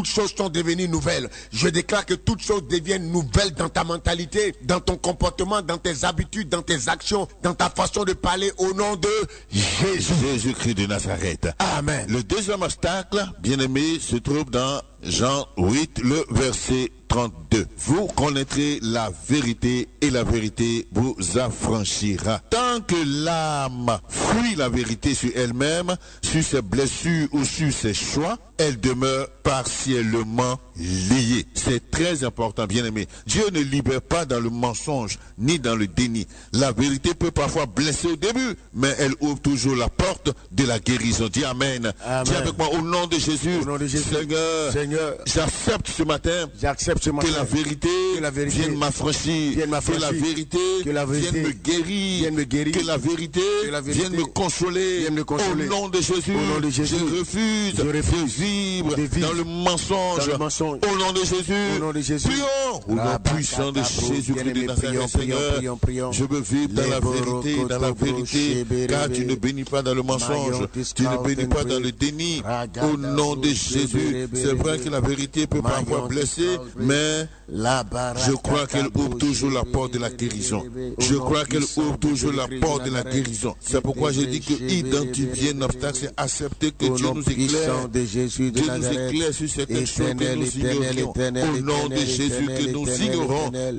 toutes choses sont devenues nouvelles. Je déclare que toutes choses deviennent nouvelles dans ta mentalité, dans ton comportement, dans tes habitudes, dans tes actions, dans ta façon de parler au nom de Jésus. Jésus-Christ de Nazareth. Amen. Le deuxième obstacle, bien-aimé, se trouve dans Jean 8, le verset 32. Vous connaîtrez la vérité et la vérité vous affranchira. Tant que l'âme fuit la vérité sur elle-même, sur ses blessures ou sur ses choix, elle demeure partiellement liée. C'est très important, bien-aimé. Dieu ne libère pas dans le mensonge ni dans le déni. La vérité peut parfois blesser au début, mais elle ouvre toujours la porte de la guérison. Dis Amen. Amen. Dis avec moi au nom de Jésus. Au nom de Jésus. Seigneur, j'accepte ce matin que la vérité vienne m'affranchir, que la vérité vienne me guérir, que la vérité vienne me consoler. Au nom de Jésus, je refuse de vivre dans le mensonge. Au nom de Jésus, prions. Au nom puissant de Jésus-Christ de Nazareth, Seigneur, je veux vivre dans la vérité, car tu ne bénis pas dans le mensonge, tu ne bénis pas dans le déni. Au nom de Jésus, c'est vrai que la vérité peut parfois blesser, mais je crois qu'elle ouvre toujours la porte de la guérison. Je crois qu'elle ouvre toujours la porte de la guérison. C'est pourquoi je dis que identifier un obstacle, c'est accepter que Dieu nous éclaire. Dieu nous éclaire sur certaines choses que nous ignorions. Au nom de Jésus que nous ignorons,